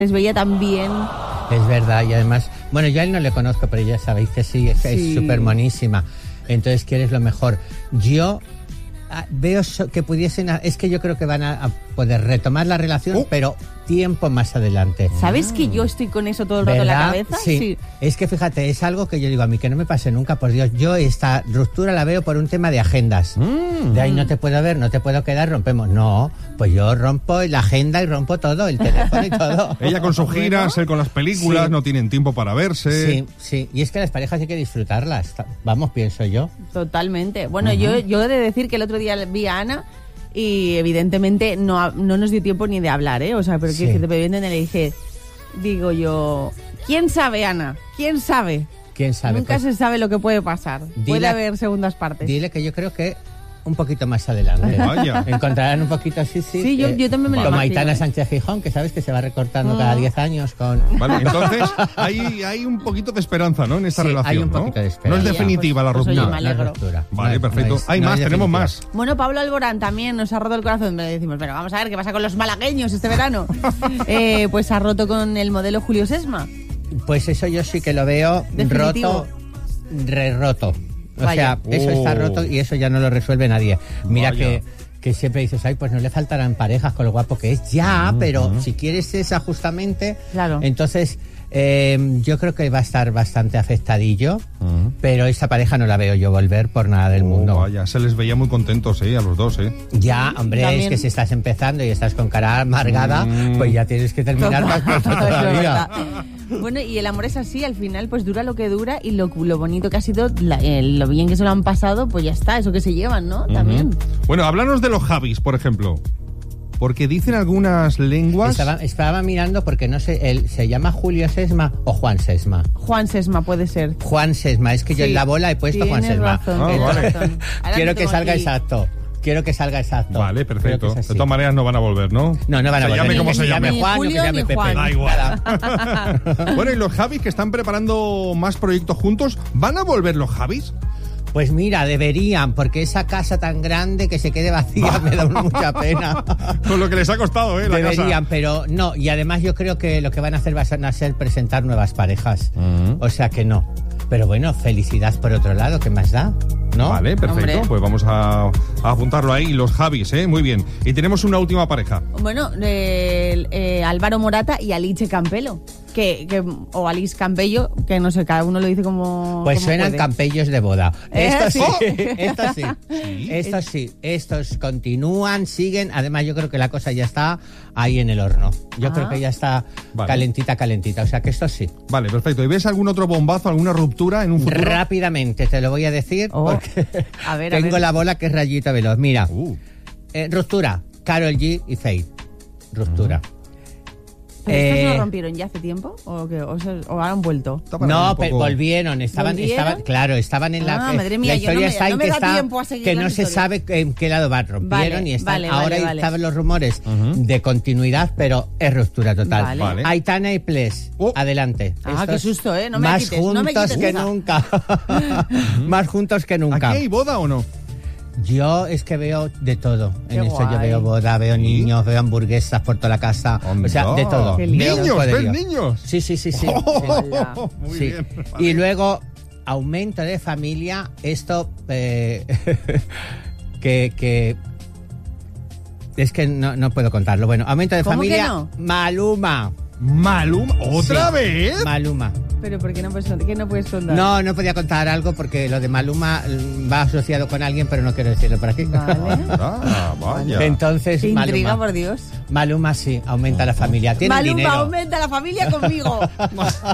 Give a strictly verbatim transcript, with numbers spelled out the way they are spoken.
les veía tan bien. Es verdad, y además, bueno, yo a él no le conozco, pero ya sabéis que sí, es Sí. súper monísima. Entonces quieres lo mejor. Yo ah, veo so- que pudiesen, a- es que yo creo que van a, a poder retomar la relación, Oh. pero tiempo más adelante. ¿Sabes que yo estoy con eso todo el rato en la ¿Verdad? cabeza? Sí. Es que fíjate, es algo que yo digo, a mí que no me pase nunca, por Dios, yo esta ruptura la veo por un tema de agendas. Mm. De ahí no te puedo ver, no te puedo quedar, rompemos. No, pues yo rompo la agenda y rompo todo, el teléfono y todo. Ella con sus Bueno. giras, él con las películas, Sí. no tienen tiempo para verse. Sí, sí, y es que las parejas hay que disfrutarlas. Vamos, pienso yo. Totalmente. Bueno, yo, yo he de decir que el otro día vi a Ana y evidentemente no, ha- no nos dio tiempo ni de hablar, ¿eh? O sea, pero Sí. que, que te viendo le dije, digo yo, ¿quién sabe, Ana? ¿Quién sabe? ¿Quién sabe? Nunca Pues se sabe lo que puede pasar. Dile Puede a- haber segundas partes. Dile que yo creo que un poquito más adelante. Vaya. Encontrarán un poquito, sí, sí. Sí, yo- yo también me lo Como imagino, Aitana ¿eh? Sánchez Gijón, que sabes que se va recortando Mm. cada diez años con... Vale, entonces hay, hay un poquito de esperanza, ¿no? En esta Sí, relación, hay un ¿no? poquito de No esperanza. es definitiva la Pues, pues, ruptura. oye, me alegro. No es ruptura. Vale, No, perfecto. no es- hay no más, es tenemos definitiva. más. Bueno, Pablo Alborán también nos ha roto el corazón. Me decimos, pero vamos a ver qué pasa con los malagueños este verano. eh, pues ha roto con el modelo Julio Sesma. Pues eso yo sí que lo veo Definitivo. roto, re roto. O Vaya. sea, eso está Oh. roto y eso ya no lo resuelve nadie. Mira Vaya. que, que siempre dices, ay, pues no le faltarán parejas con lo guapo que es. Ya, pero si quieres esa justamente, Claro. entonces eh, yo creo que va a estar bastante afectadillo, pero esa pareja no la veo yo volver por nada del Oh, mundo. vaya, se les veía muy contentos, ¿eh? A los dos, ¿eh? Ya, hombre, También. es que si estás empezando y estás con cara amargada, Mm. pues ya tienes que terminar más pronto Es todavía. verdad. Bueno, y el amor es así, al final pues dura lo que dura y lo, lo bonito que ha sido, la- eh, lo bien que se lo han pasado, pues ya está, eso que se llevan, ¿no? También. Bueno, háblanos de los Javis, por ejemplo. Porque dicen algunas lenguas... Estaba, estaba mirando porque no sé, él se llama Julio Sesma o Juan Sesma. Juan Sesma puede ser. Juan Sesma, es que yo Sí, en la bola he puesto Juan tienes Sesma. razón, Ah, tienes vale. razón. Ahora Quiero lo que tengo salga aquí. exacto. Quiero que salga exacto. Vale, Creo perfecto. que es De así. todas maneras no van a volver, ¿no? No, no van a Se volver. llame como Ni se que llame. llame Juan o que Julio llame ni Pepe. Juan. Da igual. Nada. Bueno, y los Javis que están preparando más proyectos juntos, ¿van a volver los Javis? Pues mira, deberían, porque esa casa tan grande que se quede vacía me da mucha pena. Con lo que les ha costado, ¿eh? La Deberían, casa. pero no. Y además yo creo que lo que van a hacer va a ser presentar nuevas parejas. O sea que no. Pero bueno, felicidad por otro lado, ¿qué más da? ¿No? Vale, perfecto. Hombre. Pues vamos a, a apuntarlo ahí. Los Javis, ¿eh? Muy bien. Y tenemos una última pareja. Bueno, eh, eh, Álvaro Morata y Alice Campello. Que, que, o Alice Campello, que no sé, cada uno lo dice como. Pues como suenan puede. campellos de boda. ¿Eh? Estos ¿Sí? sí, estos sí. Sí. Estos sí, estos continúan, siguen. Además, yo creo que la cosa ya está ahí en el horno. Yo Ah. creo que ya está Vale. calentita, calentita. O sea que esto sí. Vale, perfecto. ¿Y ves algún otro bombazo, alguna ruptura en un futuro? Rápidamente te lo voy a decir Oh. porque A ver, a tengo ver. la bola que es rayita veloz. Mira, Uh, eh, ruptura, Karol G y Faith. Ruptura. ¿Pero estos Eh, no rompieron ya hace tiempo? ¿O, que, o, se- o ahora han vuelto? está parado No, un pero poco. volvieron, estaban, ¿Volvieron? estaban, claro, estaban en la. Ah, eh, madre mía, la yo no historia me- está en no me que da está, tiempo a seguir que la no se historia. sabe en qué lado van, rompieron Vale, y están. vale, ahora vale, vale. estaban los rumores de continuidad, pero es ruptura total. Vale. Vale. Aitana y Ples, Oh. adelante. Ah, Estos qué susto, ¿eh? No me más quites, no me juntos quites que esa. nunca. Más juntos que nunca. ¿Aquí hay boda o no? Yo es que veo de todo. Qué En eso yo guay. veo boda, veo ¿Sí? niños, veo hamburguesas por toda la casa. O sea, de todo. Qué Veo un Niños, ¿ves poderío. niños? Sí, sí, sí, sí. Hola. Muy Sí. bien. Y luego, aumento de familia, esto eh, que, que es que no, no puedo contarlo. Bueno, aumento de ¿Cómo que familia, no? Maluma. Maluma, ¿otra Sí, vez? Maluma. ¿Pero por qué no puedes, qué no puedes contar? No, no podía contar algo porque lo de Maluma mm, va asociado con alguien, pero no quiero decirlo por aquí. Vale. Ah, vaya. Entonces, Qué intriga, Maluma. por Dios. Maluma sí, aumenta la familia. Tiene Maluma, dinero. aumenta la familia conmigo.